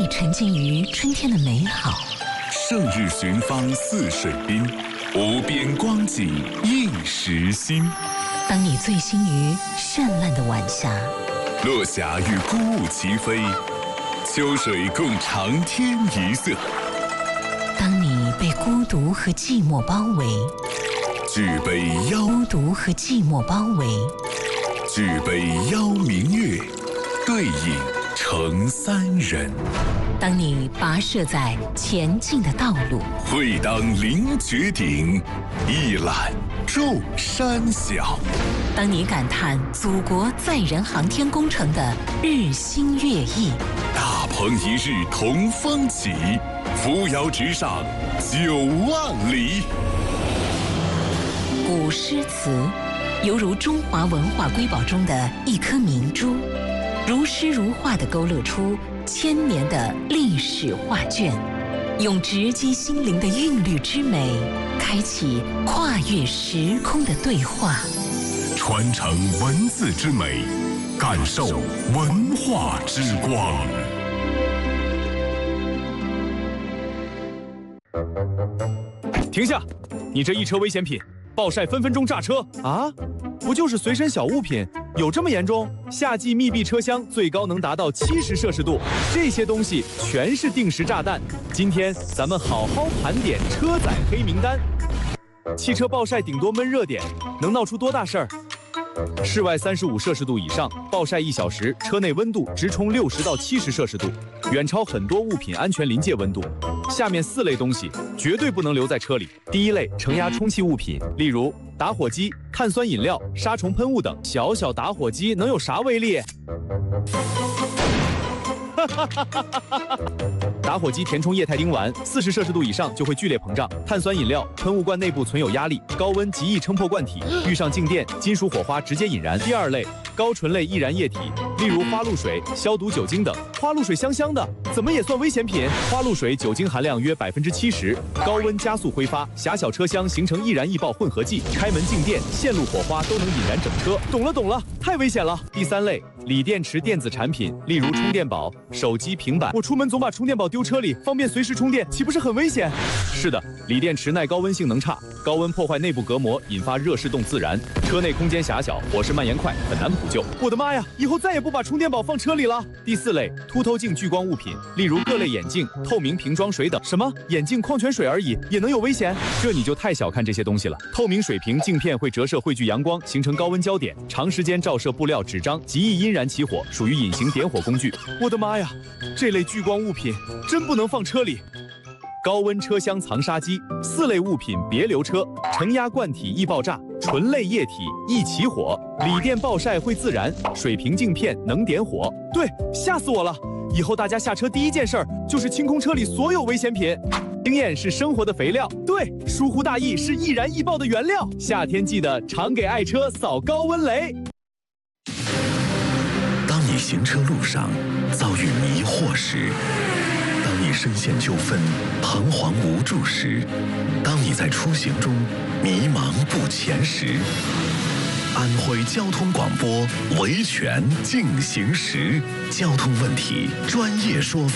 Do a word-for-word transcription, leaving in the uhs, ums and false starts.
沉浸于春天的美好， 胜日寻芳泗水滨，无边光景映时心。 当你醉心于绚烂的晚霞， 落霞与孤鹜齐飞，秋水共长天一色。 当你被孤独和寂寞包围， 举杯邀孤独和寂寞包围， 举杯邀明月，对影成三人。 当你跋涉在前进的道路， 会当凌绝顶，一览众山小。 当你感叹祖国载人航天工程的日新月异， 大鹏一日同风起，扶摇直上九万里。 古诗词犹如中华文化瑰宝中的一颗明珠，如诗如画地勾勒出千年的历史画卷，用直击心灵的韵律之美，开启跨越时空的对话， 传承文字之美，感受文化之光。 停下！你这一车危险品，暴晒分分钟炸车啊！不就是随身小物品，有这么严重？夏季密闭车厢最高能达到七十摄氏度，这些东西全是定时炸弹。今天咱们好好盘点车载黑名单。汽车暴晒顶多闷热点，能闹出多大事儿？室外三十五摄氏度以上，暴晒一小时，车内温度直冲六十到七十摄氏度，远超很多物品安全临界温度。下面四类东西绝对不能留在车里。第一类，承压充气物品，例如打火机、碳酸饮料、杀虫喷雾等。小小打火机能有啥威力？打火机填充液态丁烷，四十摄氏度以上就会剧烈膨胀。碳酸饮料喷雾罐内部存有压力，高温极易撑破罐体，遇上静电，金属火花直接引燃。第二类，高醇类易燃液体，例如花露水、消毒酒精等。花露水香香的，怎么也算危险品？花露水酒精含量约百分之七十，高温加速挥发，狭小车厢形成易燃易爆混合剂，开门静电、线路火花都能引燃整车。懂了懂了，太危险了。第三类，锂电池电子产品，例如充电宝、手机、平板。我出门总把充电宝丢车里，方便随时充电，岂不是很危险？是的，锂电池耐高温性能差，高温破坏内部隔膜，引发热释动自燃。车内空间狭小，火势蔓延快，很难补救。我的妈呀，以后再也不把充电宝放车里了。第四类，凸透镜聚光物品，例如各类眼镜、透明瓶装水等。什么？眼镜矿泉水而已，也能有危险？这你就太小看这些东西了。透明水瓶镜片会折射汇聚阳光，形成高温焦点，长时间照射布料、纸张，极易因燃起火，属于隐形点火工具。我的妈呀，这类聚光物品真不能放车里。高温车厢藏杀机，四类物品别留车。承压罐体易爆炸，醇类液体易起火，锂电暴晒会自燃，水平镜片能点火。对，吓死我了！以后大家下车第一件事儿就是清空车里所有危险品。经验是生活的肥料，对，疏忽大意是易燃易爆的原料。夏天记得常给爱车扫高温雷。 当你行车路上遭遇迷惑时，当你深陷纠纷、彷徨无助时，当你在出行中迷茫不前时，安徽交通广播维权进行时，交通问题专业说法。